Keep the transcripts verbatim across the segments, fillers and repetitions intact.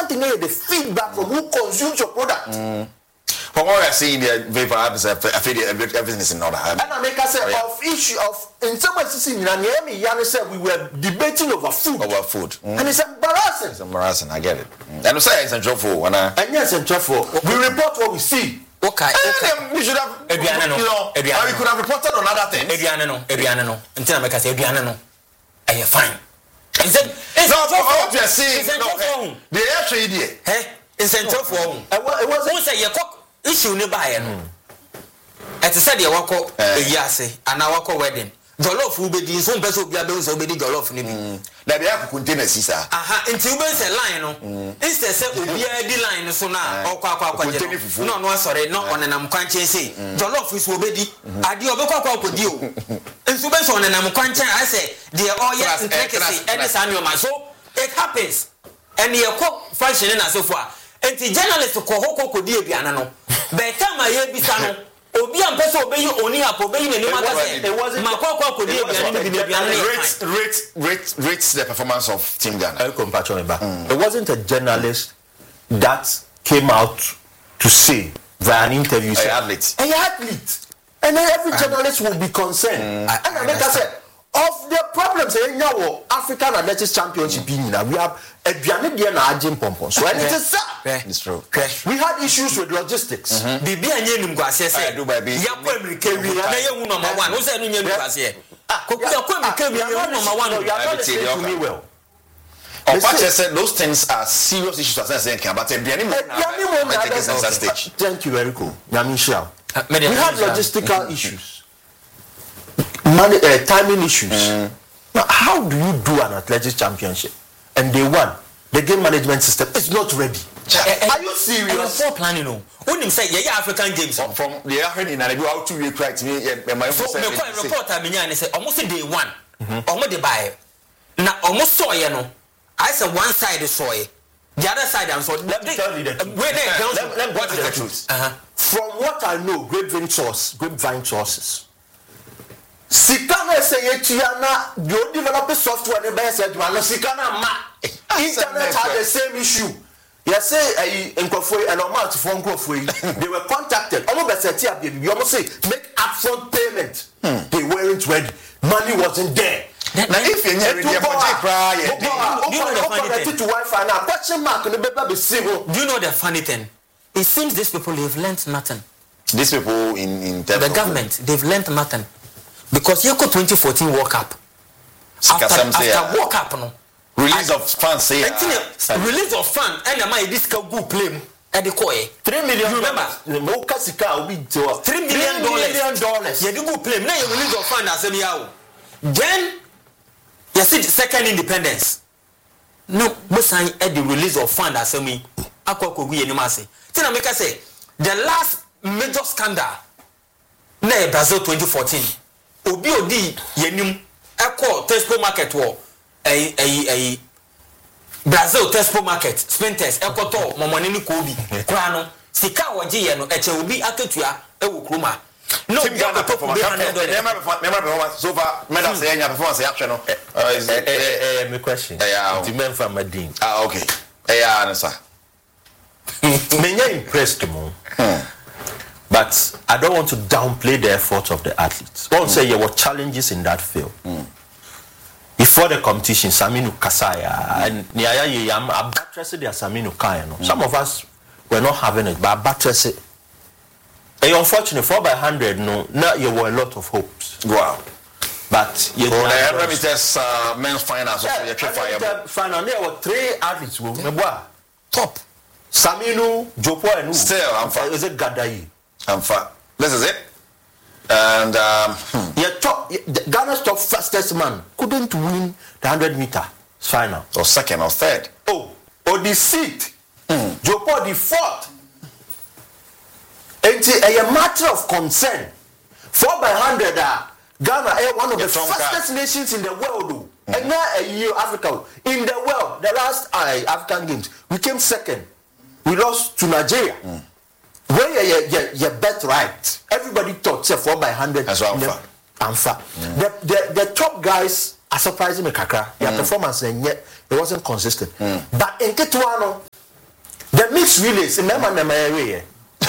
thing is the feedback from who consumes your product. Mm. From what we're seeing there, vapor happens, I feel everything is in order. And I make us say, oh, yeah. of issue of, in some ways, Yana said we were debating over food. Over food. Mm. And it's embarrassing. It's embarrassing, I get it. Mm. And we say it's in trouble. And yes, in trouble. We report what we see. Okay. And we should have, Ediana, you know, and we could have reported on other things. Ediana, no, Ediana, no. Until I make us say, Ediana, no. Are you fine? Is it? It's not what you're saying. It's no, the actually did. Hey, it's in trouble. It wasn't say your cock. Issue nearby. At the said, you walk up a yase, and I walk a wedding. Jollof will be the some person will be able to be Jollof. That they have containers, sir. Aha, until we say line, instead, say, will be a line so now, or quack, no, no, sorry, not on an amquanche say. Jollof is will be the idea of a quack with you. And so, based on an amquanche, I say, dear, oh, yes, and take it, and it's annual. So it happens, and the cook functioning as so far. And the journalist ko hoko ko die biana no be time aye bisa no obi am pese obeyi oni apo obeyi ne ma ka say makoko ko die biana no bi biana rate rate rate rates the performance of Team Ghana. Mm. It wasn't a journalist that came out to say via an interview. An athlete. An athlete. And then every journalist will be concerned. Mm. And I make I say of the problems in our African Athletics Championship, mm. we have a Biane Diana Ajim Pompon. So it is it's true. We had issues with logistics. Bibi anye numkwase say yakwa America wi na ye hu number one. Wo say no nye numkwase. Ah, yakwa America wi ye hu number one. You are not listening to me well. Opache said those things are serious issues as I say, but Biane mo take it center stage. Thank you, very cool. Nyamisha. We had logistical issues. Money, uh, timing issues. Mm. Now, how do you do an athletics championship and they won? The game management system is not ready. Uh, Are you serious? For planning, no. When you say yeah, African games from, from the African and I do how to be correct me. My so me quite report I mean and say almost day one. Almost the buy. Now almost saw you know. I said one side is soy. The other side I'm so let me tell you the truth. Wait, let, let me what is the truth? Uh-huh. From what I know, grapevine source, grapevine sources. Sikana say yetiana you develop software ne be say adwano sikana ma internet had the same issue. You say eh nkofo and normal for nkofo they were contacted almost be set up you almost say make upfront payment. Hmm. They weren't ready. Money wasn't there. Now if you need the budget cry do you know the funny thing to Wi-Fi now question mark no be be single. Do you know the funny thing? It seems these people have learned nothing. These people in in terms the government they've learned nothing. Because you got twenty fourteen World Cup. After, after World Cup, no. Release I, of funds, say. Uh, release of funds, and my this can go play. At the coy. Three million. You remember? Three million dollars. dollars. You go play. Now you release of funds as a then you see the second independence. No, but sign at the release of funds as a me. Akwa kogu ye nimase. Tina make say the last major scandal. Na Brazil twenty fourteen. Obi odi yenim eko Tesco market wo eh eh eh Brazil Tesco market spenters eko to momone ni ko obi kra no sika woje ye no eche obi aketua e wo kroma no Team Ghana performance remember performance so far medal say nya performance ya hwe no eh eh me question the men from Madin ah okay eh ya answer me nya impressed mo. But I don't want to downplay the efforts of the athletes. I want to say there were challenges in that field. Mm. Before the competition, Saminu Kasaya and Niaya Yam abattress the Saminu Kaya. No? Some of us were not having it, but abattress it. And unfortunately, four by hundred, no, now you were a lot of hopes. Wow. But you know, the Remittance uh, men's finals, yeah, yeah, the final. There were three athletes who were top. Saminu, Jopo, and still, I'm fine. Is it Gadai? I'm fine. This is it. And um, hmm. yeah, top, Ghana's top fastest man couldn't win the hundred meter final. Or second or third. Oh, or the seat. Mm. Jopo the fourth. It's a matter of concern. Four by hundred, uh, Ghana is one of the fastest nations in the world. Mm. And now a year Africa in the world. The last uh, African Games, we came second. We lost to Nigeria. Mm. Where you you you bet right. Everybody thought say four by hundred. That's what I'm for. The the the top guys are surprising me, Kakra. Their mm. performance and yet it wasn't consistent. Mm. But in Ketuano, mixed relays remember na area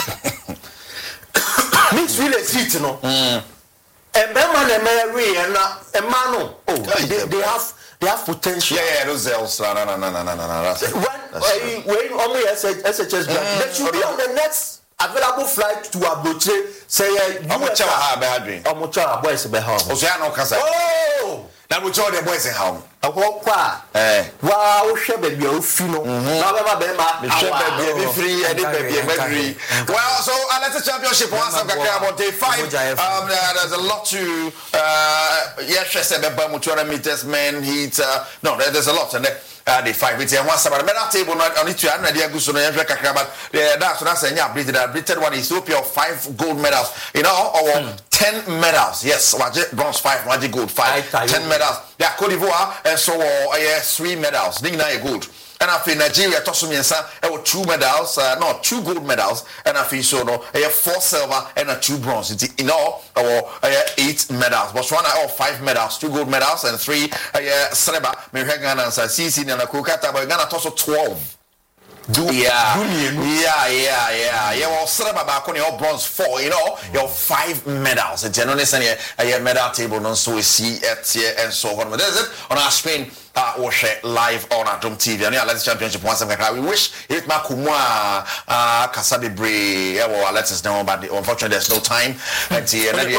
mixed relays heat no mm and remember na area na e man no oh they, they have they have potential. Yeah, yeah, those cells. No, no, no, no, no, no, no. That's it. When uh, when only S H S mm, they should be on the next available flight to Abuja. Say, you I'm a child. I'm a child. I'm a child. Boys, be home. Oh, so I know, cause oh, now we told the boys in home. I walk qua. Eh. Wow, shebe be o fino. Na be ma be ma. Shebe be free and be be free. Well, so uh, let's championship once I'm going about day five. Um, uh, there's a lot to uh, yes, I said about two hundred meters men heat. Uh, no, there, there's a lot and. Uh, the five it's one seven medal table not only two and idea goes on the kakra but that's that's a yeah Britain Britain one Ethiopia of five gold medals you know or hmm. ten medals yes bronze five magic gold five ten medals yeah Cote d'Ivoire and so uh, yeah three medals ning na gold and I feel Nigeria toss me and two medals uh, no two gold medals and I feel so no uh, four silver and a two bronze it's in all or uh, eight medals Botswana all five medals two gold medals and three uh, silver me Ghana and C C and Kokata but Ghana toss twelve Do, yeah, yeah, yeah, yeah. Yeah, well, silver back on your bronze four, you know, your five medals. And generally, say a medal table, non so we see it here and so on. But there's it on our screen. Uh, we share live on our Dome T V. And yeah, let's championship once again. We wish it Makumwa, uh, Kasabi Bray. Yeah, well, let us know, but unfortunately, there's no time. And the only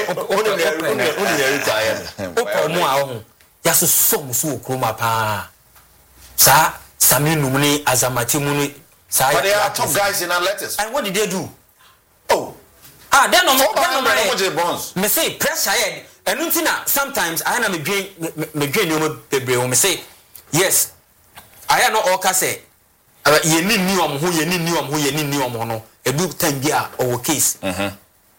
only Yasu song so Kroma pa. Sa Sami Numuni Azamati Muni. But they are top guys in athletics. And what did they do? Oh. Ah, they're not more bronze. Me say pressure head. And untina sometimes I am a drain me drain no bebre me say yes. I am not all ka say ye ni ni om ho ye ni ni om ho ye ni ni om ho no e do time bia or case. Mhm.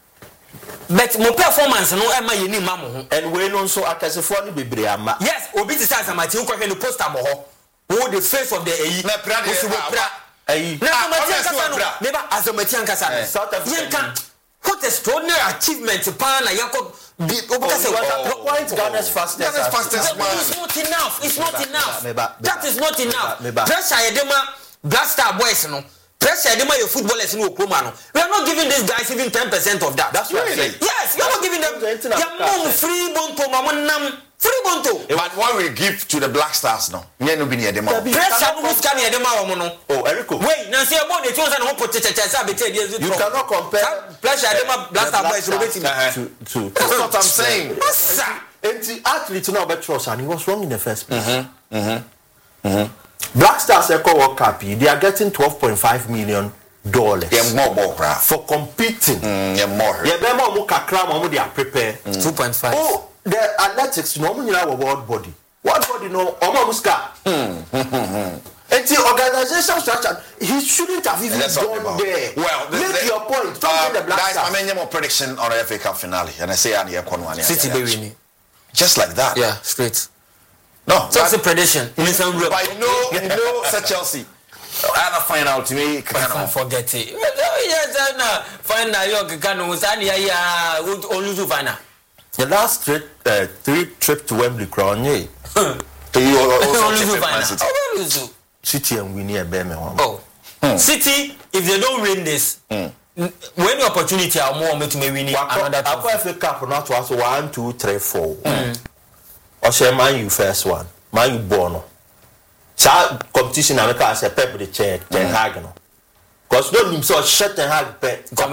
But my performance no e ma ye ni ma mo ho and we no so akasefo ni bebre ama. Yes, obi ti say Asamati wo kwahwe no poster mo ho. Wo the face of the eyi. Na pra de pra. Eyi. Na Asamati ankasa no. Neba Asamati ankasa no. South Africa. What extraordinary achievement pan like Jacob be point Ghana's fastest. Ghana's fastest man. It's not enough. It's not enough. That is not enough. Pressure edema Black Star boys no. Pressure edema your footballers no Okroma no. We are not giving these guys even ten percent of that. That's right. Yes, you are not giving them. They are free bonto mamam. Free bonto. But what we give to the Black Stars now? We no be near them. Pressure no scan near them no. Oh, Erico. Wait, now see about the chosen no put you cannot compare pressure edema Black Star boys to to. That's what I'm saying. And the athlete now bet trust and he was wrong in the first place. Mhm. Mhm. Mhm. Black Stars Eco World Cup, they are getting twelve point five million dollars. Yeah, more more for competing. Mm, yeah, more. Yeah, them more kakra more they are prepared. two point five. Oh, the athletics no money our world body. World body no omo muska. Hmm. And the organization structure, he shouldn't have even gone there. Well, make the, your point. Don't um, the Black guys, Stars. I mean, more prediction on the F A Cup finale, and I say, "Andy, City be winning." Just like that. Yeah, straight. No, so that's a prediction. But you know, you know, Sir Chelsea. I don't find out to me. Can't forget it. Yes, no. Final, you can understand. Yeah, yeah. Only to final. The last trip, uh, three trip to Wembley Crown. Yeah. You only to final. City and Winnie and Birmingham. Oh, hmm. City. If they don't win this, hmm. when the opportunity are more to me winning another. After F A Cup, not to us one, two, three, four. Hmm. Or say man you first one, man you born. So competition America as a pep the chair, Ten Hag no. Because don't himself shut Ten Hag pep. You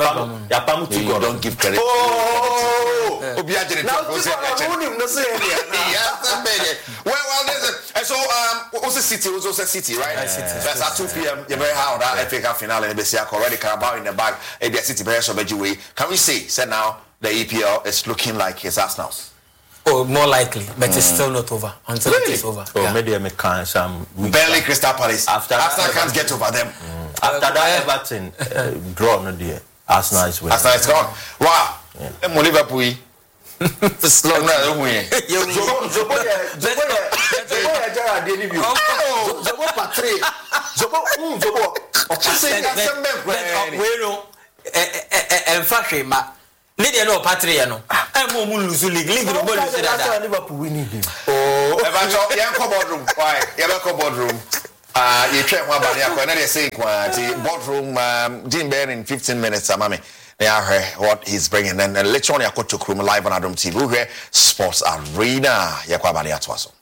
don't give credit. Oh, Obi Ajere. Now you don't say yes, well, well, there's a so um, also City, also City, right? That's at two p.m. You're very hard that F A Cup finale in the Besiak already Carabao in the bag. A B S City very so way. Can we say? Say now the E P L is looking like it's Arsenal's. Oh, more likely, but mm. it's still not over until really? It is over. Oh, yeah. Maybe I can some. Barely Crystal Palace. After Arsenal can't get over them. Mm. After uh, that, Everton uh, draw no dear. Arsenal is winning. Arsenal is gone. Wow. I'm Liverpool. Slow. No, we. Zobo, Zobo, Zobo, Zobo, Zobo, Jara delivery. Oh, Zobo Patre. Zobo, um, Zobo. Okay, say that. We know. In fact, ma. Lydia no Patria no. I'm more lose league. League no ball is that. Liverpool winning game. Oh, eventually, young boardroom. Why? Young boardroom. Uh, you try one body, I can say, boardroom, um, Jim Bear in fifteen minutes, Mami. Yeah, what he's bringing. And later on, I go to Krum live on Adam T V, Sports Arena. Yakwa Bani Atwaso.